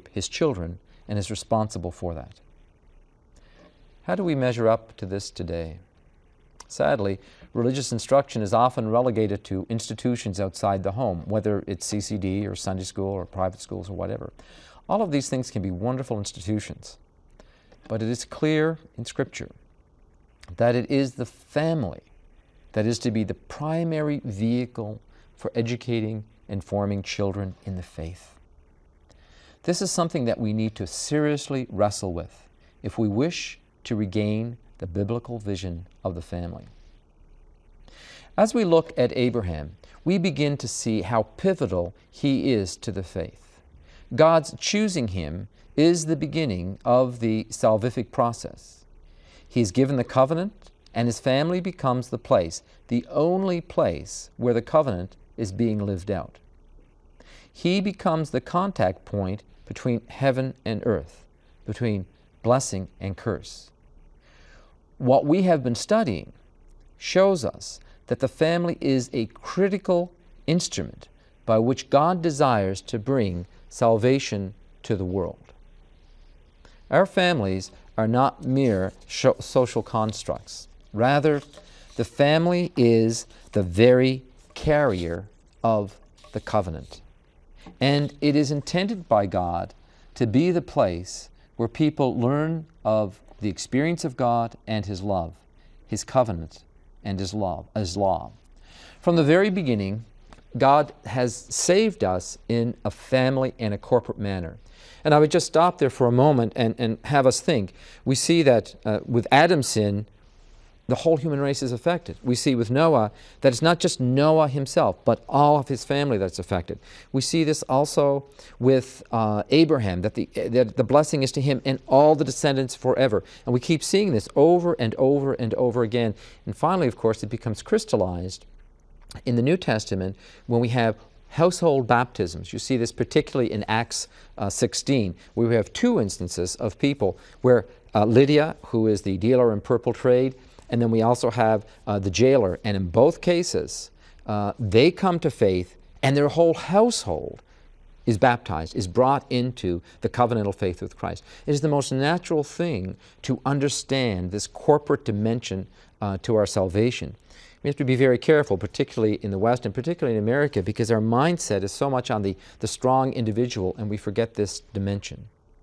shape his children and is responsible for that. How do we measure up to this today? Sadly, religious instruction is often relegated to institutions outside the home, whether it's CCD or Sunday school or private schools or whatever. All of these things can be wonderful institutions, but it is clear in Scripture that it is the family that is to be the primary vehicle for educating and forming children in the faith. This is something that we need to seriously wrestle with if we wish to regain the biblical vision of the family. As we look at Abraham, we begin to see how pivotal he is to the faith. God's choosing him is the beginning of the salvific process. He is given the covenant, and his family becomes the place, the only place where the covenant is being lived out. He becomes the contact point between heaven and earth, between blessing and curse. What we have been studying shows us that the family is a critical instrument by which God desires to bring salvation to the world. Our families are not mere social constructs. Rather, the family is the very carrier of the covenant. And it is intended by God to be the place where people learn of the experience of God and His love, His covenant and His law. From the very beginning, God has saved us in a family and a corporate manner. And I would just stop there for a moment and have us think. We see that with Adam's sin, the whole human race is affected. We see with Noah that it's not just Noah himself, but all of his family that's affected. We see this also with Abraham, that the blessing is to him and all the descendants forever. And we keep seeing this over and over and over again. And finally, of course, it becomes crystallized in the New Testament when we have household baptisms. You see this particularly in Acts 16, where we have two instances of people where Lydia, who is the dealer in purple trade, and then we also have the jailer. And in both cases, they come to faith, and their whole household is baptized, is brought into the covenantal faith with Christ. It is the most natural thing to understand this corporate dimension to our salvation. We have to be very careful, particularly in the West and particularly in America, because our mindset is so much on the strong individual, and we forget this dimension.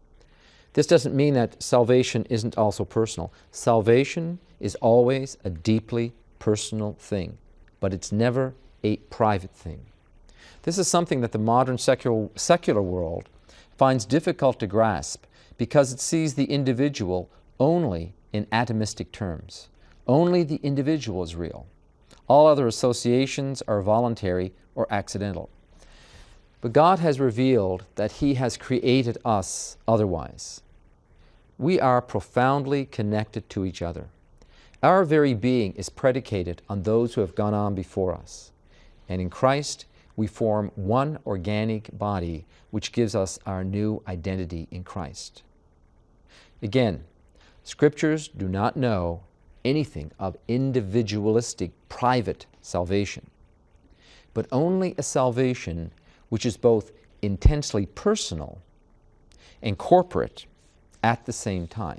This doesn't mean that salvation isn't also personal. Salvation is always a deeply personal thing, but it's never a private thing. This is something that the modern secular world finds difficult to grasp because it sees the individual only in atomistic terms. Only the individual is real. All other associations are voluntary or accidental. But God has revealed that He has created us otherwise. We are profoundly connected to each other. Our very being is predicated on those who have gone on before us. And in Christ, we form one organic body, which gives us our new identity in Christ. Again, Scriptures do not know anything of individualistic, private salvation, but only a salvation which is both intensely personal and corporate at the same time.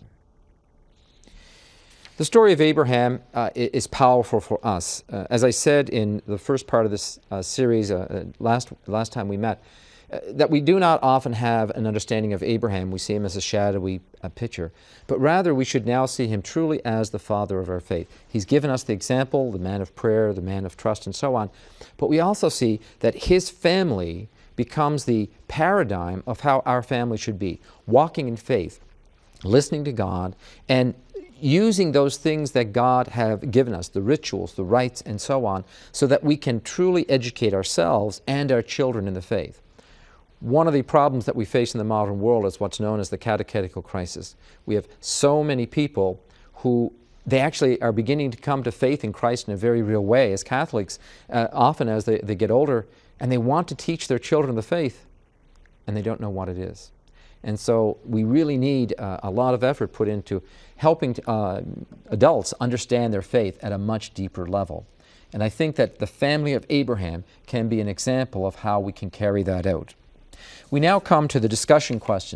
The story of Abraham is powerful for us. As I said in the first part of this series last time we met, that we do not often have an understanding of Abraham. We see him as a shadowy picture, but rather we should now see him truly as the father of our faith. He's given us the example, the man of prayer, the man of trust, and so on. But we also see that his family becomes the paradigm of how our family should be, walking in faith, listening to God, and using those things that God have given us, the rituals, the rites, and so on, so that we can truly educate ourselves and our children in the faith. One of the problems that we face in the modern world is what's known as the catechetical crisis. We have so many people who they actually are beginning to come to faith in Christ in a very real way as Catholics, often as they get older, and they want to teach their children the faith, and they don't know what it is. And so we really need a lot of effort put into helping adults understand their faith at a much deeper level. And I think that the family of Abraham can be an example of how we can carry that out. We now come to the discussion question.